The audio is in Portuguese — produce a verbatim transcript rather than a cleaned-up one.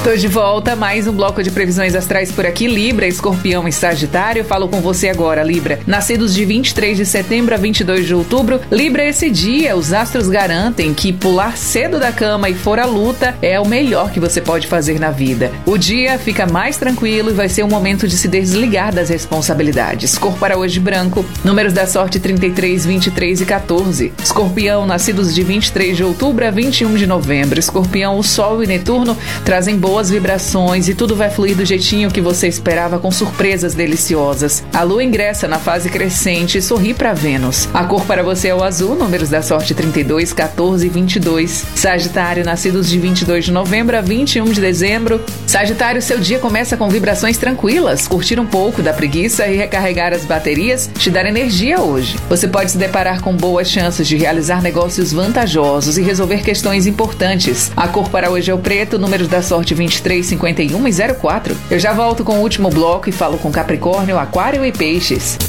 Tô de volta, mais um bloco de previsões astrais por aqui. Libra, Escorpião e Sagitário. Falo com você agora, Libra. Nascidos de vinte e três de setembro a vinte e dois de outubro. Libra, esse dia, os astros garantem que pular cedo da cama e for à luta é o melhor que você pode fazer na vida. O dia fica mais tranquilo e vai ser um momento de se desligar das responsabilidades. Cor para hoje branco. Números da sorte trinta e três, vinte e três e quatorze. Escorpião, nascidos de vinte e três de outubro a vinte e um de novembro. Escorpião, o Sol e Netuno trazem boas vibrações e tudo vai fluir do jeitinho que você esperava, com surpresas deliciosas. A Lua ingressa na fase crescente e sorri para Vênus. A cor para você é o azul, números da sorte trinta e dois, quatorze e vinte e dois. Sagitário, nascidos de vinte e dois de novembro a vinte e um de dezembro. Sagitário, seu dia começa com vibrações tranquilas. Curtir um pouco da preguiça e recarregar as baterias te dar energia hoje. Você pode se deparar com boas chances de realizar negócios vantajosos e resolver questões importantes. A cor para hoje é o preto, números da sorte vinte e três, cinquenta e um e zero quatro. Eu já volto com o último bloco e falo com Capricórnio, Aquário e Peixes.